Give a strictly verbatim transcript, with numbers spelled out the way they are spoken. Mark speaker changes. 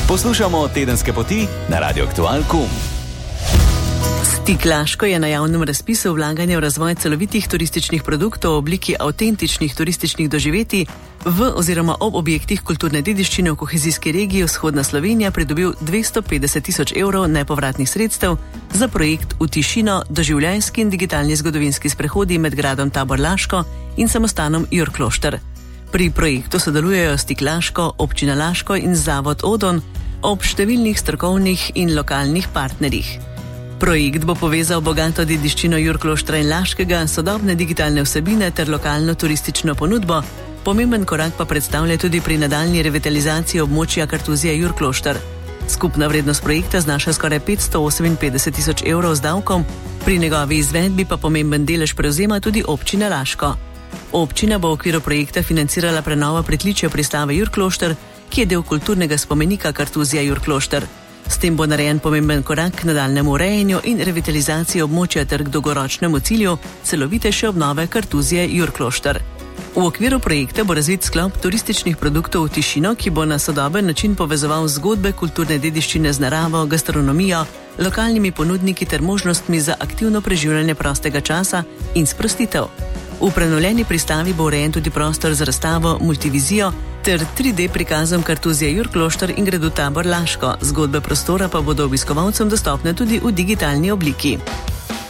Speaker 1: Poslušamo Tedenske poti na Radio Aktual pika com.
Speaker 2: Stik Laško je na javnem razpisu vlaganja v razvoj celovitih turističnih produktov v obliki avtentičnih turističnih doživetij v oziroma ob objektih kulturne dediščine v kohezijski regiji Vzhodna Slovenija pridobil dvesto petdeset tisoč evrov nepovratnih sredstev za projekt V tišino doživljajski in digitalni zgodovinski sprehodi med gradom Tabor Laško in samostanom Jurklošter. Pri projektu sodelujejo Stik Laško, Občina Laško in Zavod Odon ob številnih strokovnih in lokalnih partnerjih. Projekt bo povezal bogato dediščino Jurkloštra in Laškega, sodobne digitalne vsebine ter lokalno turistično ponudbo. Pomemben korak pa predstavlja tudi pri nadaljnji revitalizaciji območja Kartuzija Jurklošter. Skupna vrednost projekta znaša skoraj petsto oseminpetdeset tisoč evrov z davkom, pri njegovi izvedbi pa pomemben delež prevzema tudi Občina Laško. Občina bo v okviru projekta financirala prenovo pritličja pristave Jurklošter, ki je del kulturnega spomenika Kartuzija Jurklošter. S tem bo narejen pomemben korak k nadaljnemu urejanju in revitalizaciji območja ter k dolgoročnemu cilju celovitejše obnove Kartuzije Jurklošter. V okviru projekta bo razvit sklop turističnih produktov V tišino, ki bo na sodoben način povezoval zgodbe kulturne dediščine z naravo, gastronomijo, lokalnimi ponudniki ter možnostmi za aktivno preživljanje prostega časa in sprostitev. V prenovljeni pristavi bo urejen tudi prostor za razstavo Multivizijo ter tri D prikazom Kartuzije Jurklošter in gradu Tabor Laško. Zgodbe prostora pa bodo obiskovalcem dostopne tudi v digitalni obliki.